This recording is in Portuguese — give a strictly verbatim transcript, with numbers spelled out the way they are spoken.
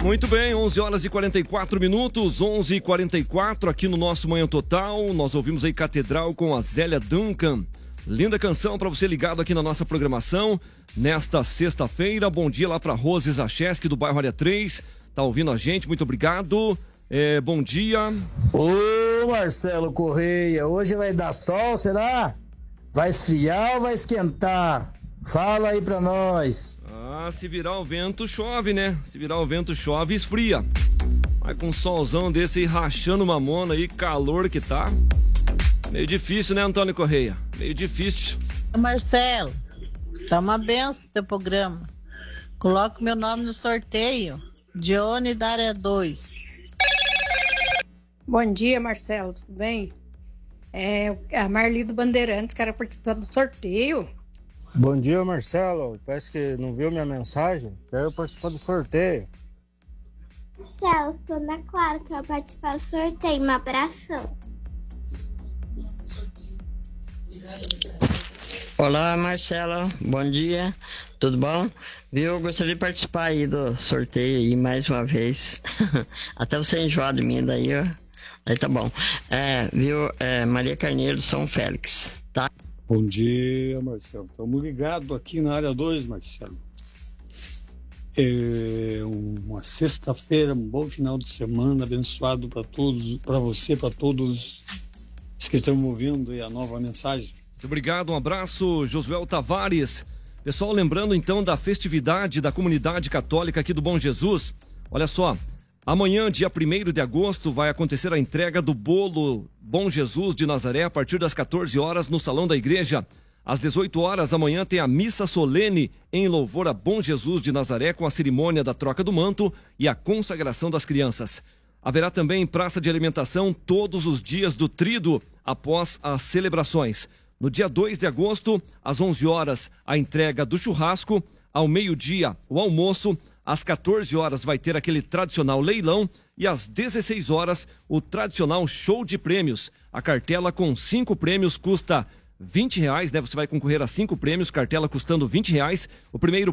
Muito bem, onze horas e quarenta e quatro minutos, onze e quarenta e quatro aqui no nosso Manhã Total. Nós ouvimos aí Catedral com a Zélia Duncan. Linda canção para você ligado aqui na nossa programação nesta sexta-feira. Bom dia lá para Rose Zacheski do bairro Área três. Tá ouvindo a gente? Muito obrigado. É, bom dia. Ô Marcelo Correia, hoje vai dar sol, será? Vai esfriar ou vai esquentar? Fala aí pra nós. Ah, se virar o vento chove, né? Se virar o vento chove, esfria. Vai com um solzão desse aí rachando mamona aí, calor que tá. Meio difícil, né, Antônio Correia? Meio difícil. Marcelo, tá uma benção teu programa. Coloca meu nome no sorteio. Dione da área dois. Bom dia, Marcelo, tudo bem? É a Marli do Bandeirantes, quero participar do sorteio. Bom dia, Marcelo. Parece que não viu minha mensagem. Quero participar do sorteio. Marcelo, sou Ana Clara, quero participar do sorteio. Um abração. Olá, Marcelo. Bom dia. Tudo bom? Viu? Eu gostaria de participar aí do sorteio aí mais uma vez. Até você enjoar de mim daí, ó. Aí tá bom. É, viu? É, Maria Carneiro, São Félix, tá? Bom dia, Marcelo. Estamos ligados aqui na área dois, Marcelo. É uma sexta-feira, um bom final de semana, abençoado para todos, para você, para todos os que estão ouvindo e a nova mensagem. Muito obrigado, um abraço, Josuel Tavares. Pessoal, lembrando então da festividade da comunidade católica aqui do Bom Jesus. Olha só, amanhã, dia primeiro de agosto, vai acontecer a entrega do bolo Bom Jesus de Nazaré a partir das quatorze horas no Salão da Igreja. Às dezoito horas, amanhã tem a missa solene em louvor a Bom Jesus de Nazaré com a cerimônia da troca do manto e a consagração das crianças. Haverá também praça de alimentação todos os dias do tríduo após as celebrações. No dia dois de agosto, às onze horas, a entrega do churrasco. Ao meio-dia, o almoço. Às quatorze horas vai ter aquele tradicional leilão e às dezesseis horas o tradicional show de prêmios. A cartela com cinco prêmios custa vinte reais, né? Você vai concorrer a cinco prêmios, cartela custando vinte reais. O primeiro